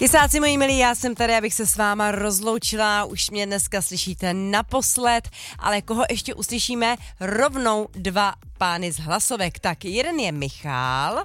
Kysáci moji milí, já jsem tady, abych se s váma rozloučila, už mě dneska slyšíte naposled, ale koho ještě uslyšíme? Rovnou dva pány z hlasovek. Tak jeden je Michal.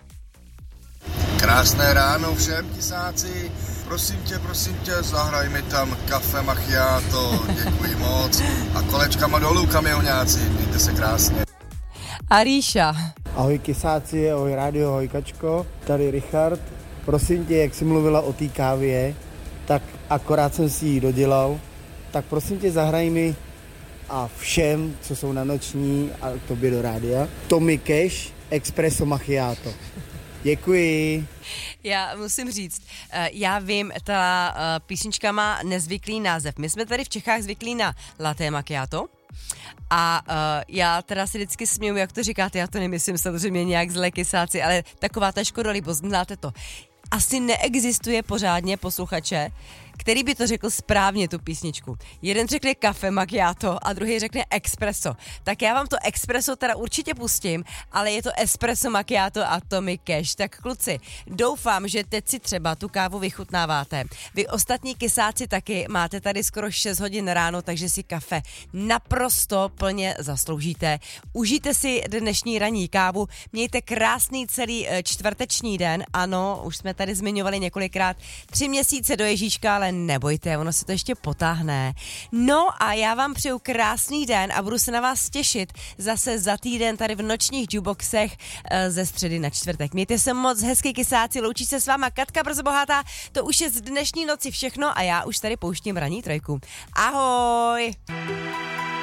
Krásné ráno všem, Kysáci. Prosím tě, zahraj mi tam kafe macchiato, děkuji moc. A kolečkama dolů, kamioňáci, mějte se krásně. A Ríša. Ahoj Kysáci, ahoj rádio, ahoj Kačko, tady Richard. Prosím tě, jak jsi mluvila o té kávě, tak akorát jsem si ji dodělal, tak prosím tě, zahraj mi a všem, co jsou na noční a tobě do rádia, Tommy Cash, Espresso Macchiato. Děkuji. Já musím říct, já vím, ta písnička má nezvyklý název. My jsme tady v Čechách zvyklí na latte macchiato. A já teda si vždycky směju, jak to říkáte, já to nemyslím samozřejmě nějak zlé, Kysáci, ale taková ta škodolibost, znáte to. Asi neexistuje pořádně posluchače, který by to řekl správně, tu písničku. Jeden řekne kafe macchiato a druhý řekne espresso. Tak já vám to espresso teda určitě pustím, ale je to espresso macchiato a Tommy Cash. Tak kluci, doufám, že teď si třeba tu kávu vychutnáváte. Vy ostatní Kysáci taky máte tady skoro 6 hodin ráno, takže si kafe naprosto plně zasloužíte. Užijte si dnešní ranní kávu, mějte krásný celý čtvrteční den. Ano, už jsme tady zmiňovali několikrát 3 měsíce do Ježíška, ale nebojte, ono se to ještě potáhne. No a já vám přeju krásný den a budu se na vás těšit zase za týden tady v nočních jukeboxech ze středy na čtvrtek. Mějte se moc hezky, Kysáci, loučí se s váma Katka Brzo Bohatá, to už je z dnešní noci všechno a já už tady pouštím ranní trojku. Ahoj!